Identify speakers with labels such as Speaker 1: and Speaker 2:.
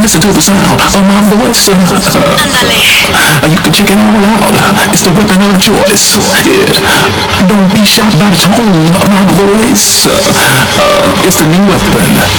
Speaker 1: listen to the sound of my voice. You can check it all out. It's the weapon of choice. Yeah. Don't be shocked by the tone of my voice. It's the new weapon.